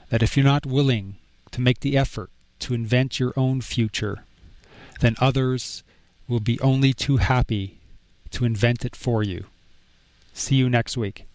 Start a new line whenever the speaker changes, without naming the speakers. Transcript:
that if you're not willing to make the effort to invent your own future, then others will be only too happy to invent it for you. See you next week.